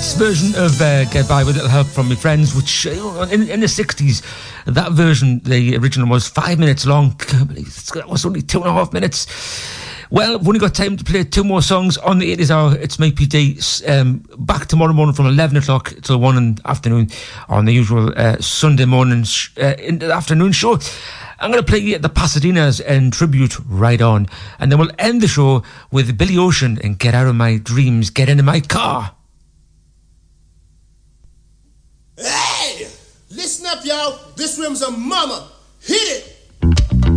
That's the version of Get By With Little Help From My Friends, which in the 60s, that version, the original, was 5 minutes long. That was only 2.5 minutes. Well, we've only got time to play 2 more songs on the 80s hour. It's Mike PD. Back tomorrow morning from 11 o'clock till 1 in the afternoon on the usual Sunday morning in the afternoon show. I'm going to play the Pasadenas and Tribute Right On. And then we'll end the show with Billy Ocean and Get Out of My Dreams, Get Into My Car. Hey! Listen up, y'all. This room's a mama. Hit it!